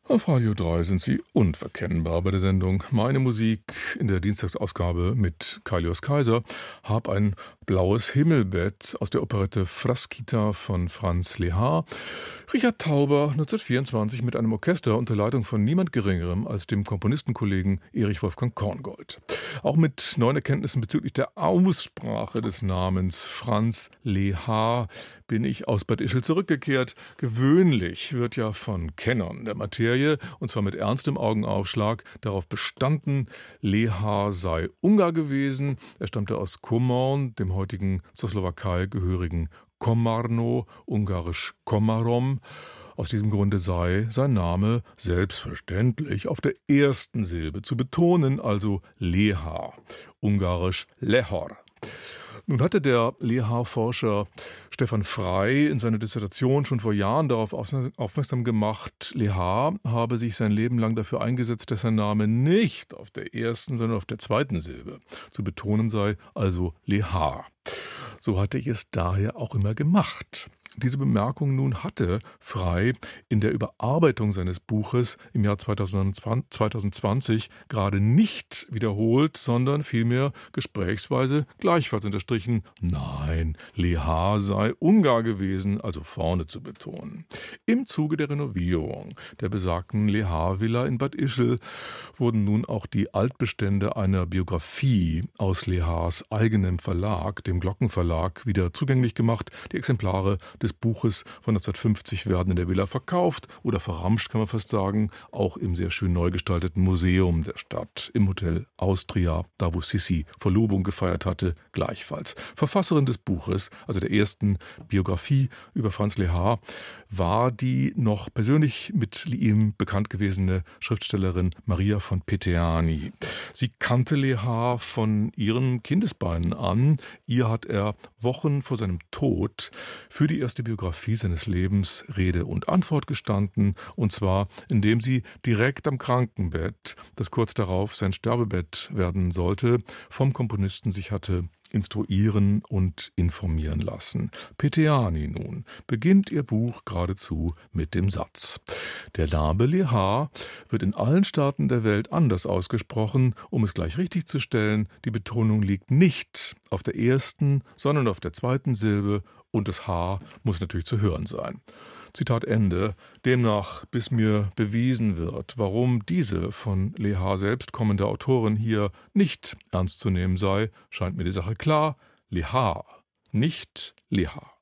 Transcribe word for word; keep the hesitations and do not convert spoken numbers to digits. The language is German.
Auf Radio drei sind Sie unverkennbar bei der Sendung Meine Musik in der Dienstagsausgabe mit Kailios Kaiser. Hab ein blaues Himmelbett aus der Operette Frasquita von Franz Lehár. Richard Tauber neunzehnhundertvierundzwanzig mit einem Orchester unter Leitung von niemand Geringerem als dem Komponistenkollegen Erich Wolfgang Korngold. Auch mit neuen Erkenntnissen bezüglich der Aussprache des Namens Franz Lehár bin ich aus Bad Ischl zurückgekehrt. Gewöhnlich wird ja von Kennern der Materie, und zwar mit ernstem Augenaufschlag, darauf bestanden, Lehár sei Ungar gewesen. Er stammte aus Komorn, dem heutigen zur Slowakei gehörigen Komárno, ungarisch Komárom. Aus diesem Grunde sei sein Name selbstverständlich auf der ersten Silbe zu betonen, also Lehár, ungarisch Lehor. Nun hatte der Lehár-Forscher Stefan Frey in seiner Dissertation schon vor Jahren darauf aufmerksam gemacht, Lehár habe sich sein Leben lang dafür eingesetzt, dass sein Name nicht auf der ersten, sondern auf der zweiten Silbe zu betonen sei, also Lehár. So hatte ich es daher auch immer gemacht. Diese Bemerkung nun hatte Frey in der Überarbeitung seines Buches im Jahr zweitausendzwanzig gerade nicht wiederholt, sondern vielmehr gesprächsweise gleichfalls unterstrichen, nein, Lehár sei Ungar gewesen, also vorne zu betonen. Im Zuge der Renovierung der besagten Lehár-Villa in Bad Ischl wurden nun auch die Altbestände einer Biografie aus Lehárs eigenem Verlag, dem Glockenverlag, wieder zugänglich gemacht. Die Exemplare des Buches von neunzehnhundertfünfzig werden in der Villa verkauft oder verramscht, kann man fast sagen, auch im sehr schön neu gestalteten Museum der Stadt, im Hotel Austria, da wo Sissi Verlobung gefeiert hatte, gleichfalls. Verfasserin des Buches, also der ersten Biografie über Franz Lehár, war die noch persönlich mit ihm bekannt gewesene Schriftstellerin Maria von Peteani. Sie kannte Lehár von ihren Kindesbeinen an. Ihr hat er Wochen vor seinem Tod für die erste Biografie seines Lebens Rede und Antwort gestanden, und zwar indem sie direkt am Krankenbett, das kurz darauf sein Sterbebett werden sollte, vom Komponisten sich hatte instruieren und informieren lassen. Peteani nun beginnt ihr Buch geradezu mit dem Satz: Der Name Lehár wird in allen Staaten der Welt anders ausgesprochen. Um es gleich richtig zu stellen, die Betonung liegt nicht auf der ersten, sondern auf der zweiten Silbe, und das H muss natürlich zu hören sein. Zitat Ende. Demnach, bis mir bewiesen wird, warum diese von Lehár selbst kommende Autorin hier nicht ernst zu nehmen sei, scheint mir die Sache klar. Lehár, nicht Lehár.